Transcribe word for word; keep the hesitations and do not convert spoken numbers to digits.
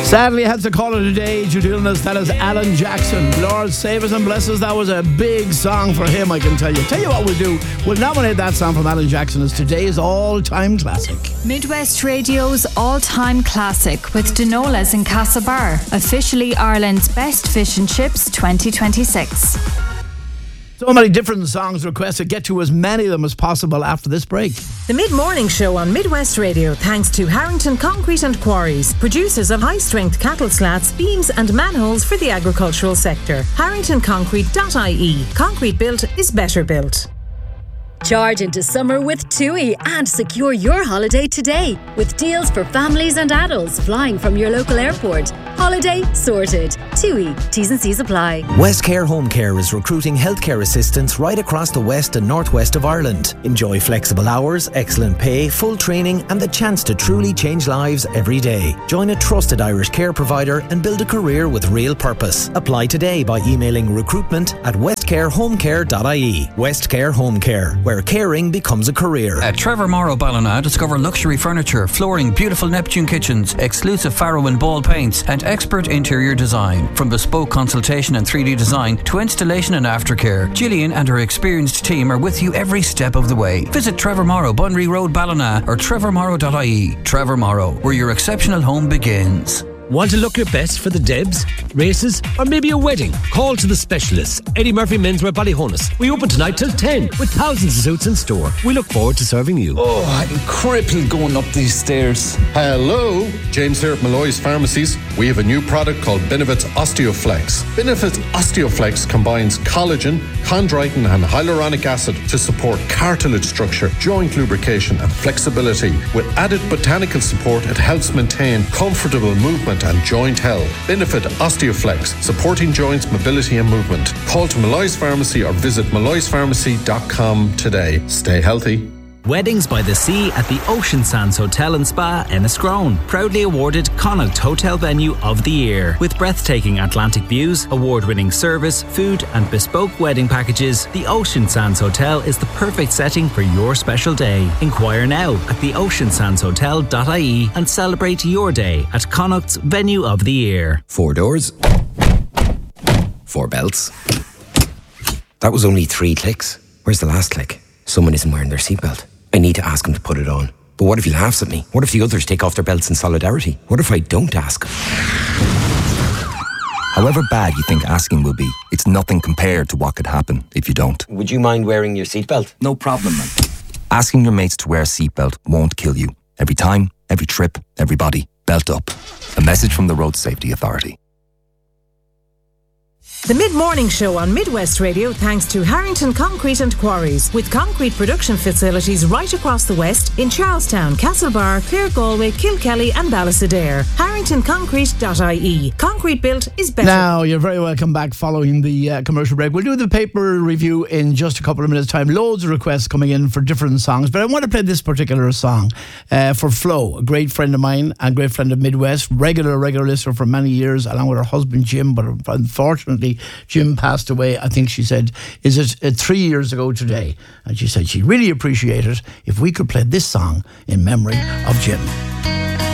Sadly, I had to call it a day due to illness. That is Alan Jackson. Lord save us and bless us. That was a big song for him, I can tell you. Tell you what we'll do. We'll nominate that song from Alan Jackson as today's all-time classic. Midwest Radio's all-time classic with Dinolas in Castlebar. Officially Ireland's best fish and chips twenty twenty-six. So many different songs requested. Get to as many of them as possible after this break. The Mid-Morning Show on Midwest Radio, thanks to Harrington Concrete and Quarries, producers of high-strength cattle slats, beams and manholes for the agricultural sector. harrington concrete dot I E. Concrete built is better built. Charge into summer with TUI and secure your holiday today with deals for families and adults flying from your local airport. Holiday sorted. TUI. T's and C's apply. Westcare Home Care is recruiting healthcare assistants right across the west and northwest of Ireland. Enjoy flexible hours, excellent pay, full training and the chance to truly change lives every day. Join a trusted Irish care provider and build a career with real purpose. Apply today by emailing recruitment at westcare home care dot I E. Westcare Home Care, where caring becomes a career. At Trevor Morrow Ballina, discover luxury furniture, flooring, beautiful Neptune kitchens, exclusive Faro and Ball paints, and expert interior design. From bespoke consultation and three D design to installation and aftercare, Gillian and her experienced team are with you every step of the way. Visit Trevor Morrow, Bunry Road, Ballina, or trevor morrow dot I E. Trevor Morrow, where your exceptional home begins. Want to look your best for the Debs, races, or maybe a wedding? Call to the specialists. Eddie Murphy Menswear Ballyhonus. We open tonight till ten with thousands of suits in store. We look forward to serving you. Oh, I'm crippled going up these stairs. Hello, James here at Malloy's Pharmacies. We have a new product called Benefits Osteoflex. Benefits Osteoflex combines collagen, chondroitin and hyaluronic acid to support cartilage structure, joint lubrication and flexibility. With added botanical support, it helps maintain comfortable movement and joint health. Benefit Osteoflex, supporting joints, mobility and movement. Call to Malloy's Pharmacy or visit malloys pharmacy dot com today. Stay healthy. Weddings by the Sea at the Ocean Sands Hotel and Spa, Enniscrone. Proudly awarded Connaught Hotel Venue of the Year. With breathtaking Atlantic views, award-winning service, food and bespoke wedding packages, the Ocean Sands Hotel is the perfect setting for your special day. Inquire now at the ocean sands hotel dot I E and celebrate your day at Connaught's Venue of the Year. Four doors. Four belts. That was only three clicks. Where's the last click? Someone isn't wearing their seatbelt. I need to ask him to put it on. But what if he laughs at me? What if the others take off their belts in solidarity? What if I don't ask him? However bad you think asking will be, it's nothing compared to what could happen if you don't. Would you mind wearing your seatbelt? No problem, man. Asking your mates to wear a seatbelt won't kill you. Every time, every trip, everybody, belt up. A message from the Road Safety Authority. The Mid-Morning Show on Midwest Radio, thanks to Harrington Concrete and Quarries, with concrete production facilities right across the west in Charlestown, Castlebar, Clare Galway, Kilkelly and Ballysadare. harrington concrete dot I E. Concrete built is better. Now, you're very welcome back following the uh, commercial break. We'll do the paper review in just a couple of minutes' time. Loads of requests coming in for different songs, but I want to play this particular song uh, for Flo, a great friend of mine, a great friend of Midwest, regular, regular listener for many years, along with her husband Jim, but unfortunately Jim passed away, I think she said, is it uh, three years ago today? And she said she'd really appreciate it if we could play this song in memory of Jim.